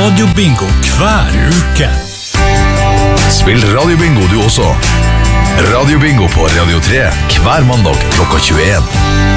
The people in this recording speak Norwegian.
radiobingo hver uke. Spill radiobingo du også. Radiobingo på Radio 3 hver mandag klokka 21.